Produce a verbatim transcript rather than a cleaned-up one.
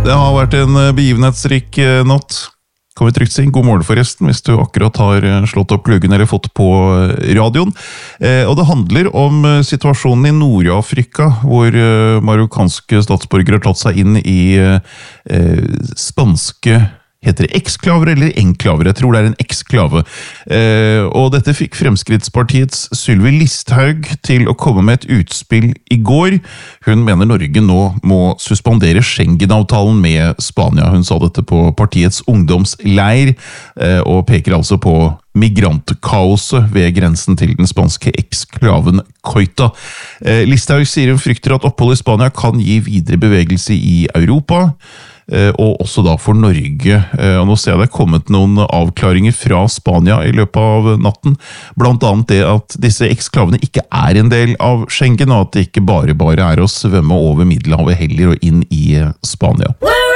Det har vært en begivenhetsrik natt. Kan vi trygt si god morgen forresten, hvis du akkurat har slått opp pluggen eller fått på radioen. Og det handler om situasjonen i Nord-Afrika, hvor marokkanske statsborgere har tatt seg inn i spanske, heter det eksklaver eller enklaver? Jeg tror det er en eksklave. Eh, og dette fikk Fremskrittspartiets Sylvi Listhaug til å komme med et utspill i går. Hun mener Norge nå må suspendere Schengen-avtalen med Spania. Hun sa dette på partiets ungdomsleir, eh, og peker altså på migrantkaoset ved grensen til den spanske eksklaven Ceuta. Eh, Listhaug sier hun frykter at opphold i Spania kan gi videre bevegelse i Europa, og også da for Norge. Og nå ser jeg det er kommet noen avklaringer fra Spania i løpet av natten, blant annet det at disse eksklavene ikke er en del av Schengen, og at det ikke bare bare er å svømme over Middelhavet heller og inn i Spania.